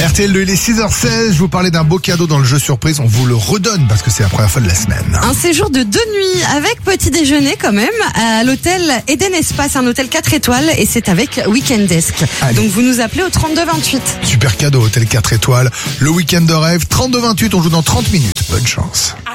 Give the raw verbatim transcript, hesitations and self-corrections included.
R T L deux, il est six heures seize. Je vous parlais d'un beau cadeau dans le jeu surprise. On vous le redonne parce que c'est la première fois de la semaine. Un séjour de deux nuits avec petit déjeuner quand même à l'hôtel Eden Espace, un hôtel quatre étoiles et c'est avec Weekend Desk. Allez. Donc vous nous appelez au trente-deux vingt-huit. Super cadeau, hôtel quatre étoiles. Le week-end de rêve, trente-deux vingt-huit. On joue dans trente minutes. Bonne chance.